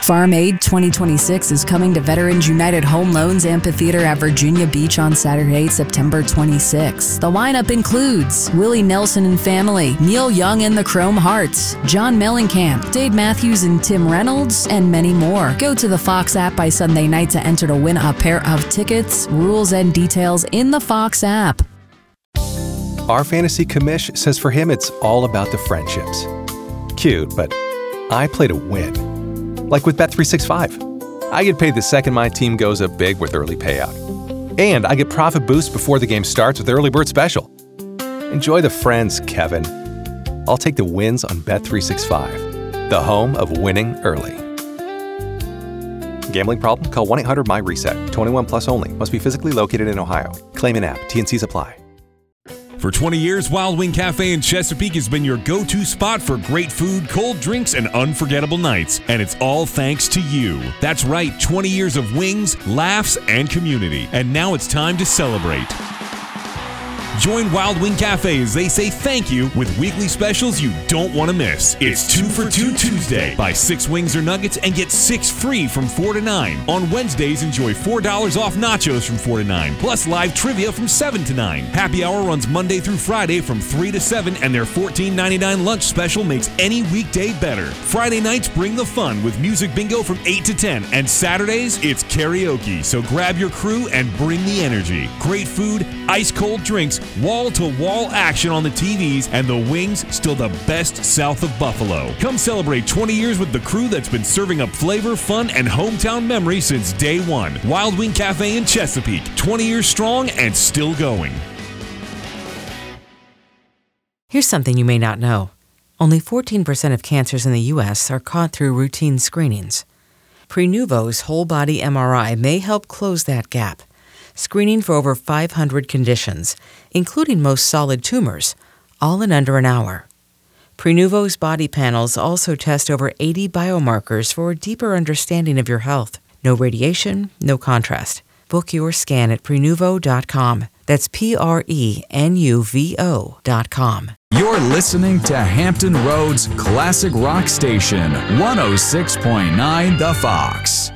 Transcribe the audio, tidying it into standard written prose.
Farm Aid 2026 is coming to Veterans United Home Loans Amphitheater at Virginia Beach on Saturday, September 26. The lineup includes Willie Nelson and Family, Neil Young and the Chrome Hearts, John Mellencamp, Dave Matthews and Tim Reynolds, and many more. Go to the Fox app by Sunday night to enter to win a pair of tickets. Rules and details in the Fox app. Our fantasy commish says for him it's all about the friendships. Cute, but I play to win. Like with Bet365. I get paid the second my team goes up big with early payout. And I get profit boost before the game starts with Early Bird Special. Enjoy the friends, Kevin. I'll take the wins on Bet365, the home of winning early. Gambling problem? Call 1-800-MY-RESET. 21 plus only. Must be physically located in Ohio. Claim in app. T&Cs apply. For 20 years, Wild Wing Cafe in Chesapeake has been your go-to spot for great food, cold drinks, and unforgettable nights. And it's all thanks to you. That's right, 20 years of wings, laughs, and community. And now it's time to celebrate. Join Wild Wing Cafe as they say thank you with weekly specials you don't want to miss. It's 2 for $2 Tuesday. Buy 6 wings or nuggets and get 6 free from 4 to 9. On Wednesdays, enjoy $4 off nachos from 4 to 9, plus live trivia from 7 to 9. Happy Hour runs Monday through Friday from 3 to 7, and their $14.99 lunch special makes any weekday better. Friday nights bring the fun with music bingo from 8 to 10, and Saturdays, it's karaoke. So grab your crew and bring the energy. Great food, ice-cold drinks, wall-to-wall action on the TVs, and the wings still the best south of Buffalo. Come celebrate 20 years with the crew that's been serving up flavor, fun, and hometown memories since day one. Wild Wing Cafe in Chesapeake, 20 years strong and still going. Here's something you may not know. Only 14% of cancers in the U.S. are caught through routine screenings. Prenuvo's whole-body MRI may help close that gap, screening for over 500 conditions, including most solid tumors, all in under an hour. Prenuvo's body panels also test over 80 biomarkers for a deeper understanding of your health. No radiation, no contrast. Book your scan at Prenuvo.com. That's Prenuvo.com. You're listening to Hampton Roads Classic Rock Station, 106.9 The Fox.